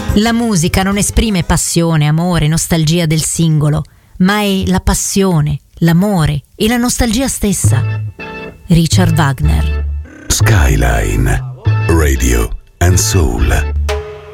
La musica non esprime passione, amore, nostalgia del singolo, ma è la passione, l'amore e la nostalgia stessa. Richard Wagner. Skyline Radio and Soul.